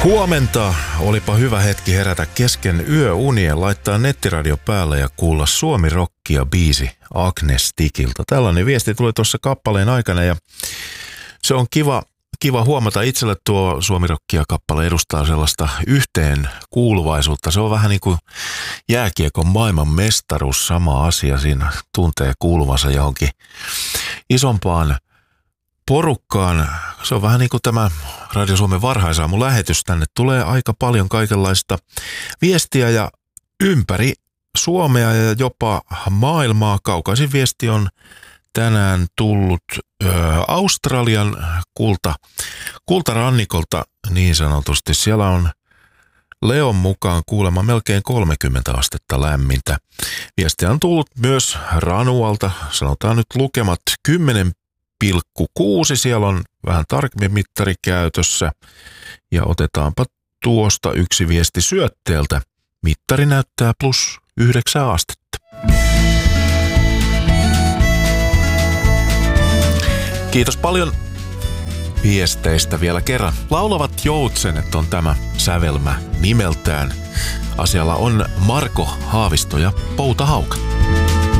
Huomenta. Olipa hyvä hetki herätä kesken yöunien, laittaa nettiradio päälle ja kuulla Suomi-rockia biisi Agnesticilta. Tällainen viesti tuli tuossa kappaleen aikana ja se on kiva huomata. Itselle tuo Suomi-rockia kappale edustaa sellaista yhteen kuuluvaisuutta. Se on vähän niin kuin jääkiekon maailman mestaruus, sama asia. Siinä tuntee kuuluvansa johonkin isompaan porukkaan. Se on vähän niin kuin tämä Radio Suomen varhaisaamun lähetys. Tänne tulee aika paljon kaikenlaista viestiä ja ympäri Suomea ja jopa maailmaa. Kaukaisin viesti on tänään tullut Australian kultarannikolta niin sanotusti. Siellä on Leon mukaan kuulemma melkein 30 astetta lämmintä. Viestiä on tullut myös Ranualta. Sanotaan nyt lukemat 10,6. Siellä on vähän tarkemmin mittari käytössä. Ja otetaanpa tuosta yksi viesti Syötteeltä. Mittari näyttää +9 astetta. Kiitos paljon viesteistä vielä kerran. Laulavat joutsenet on tämä sävelmä nimeltään. Asialla on Marko Haavisto ja Pouta Hauka.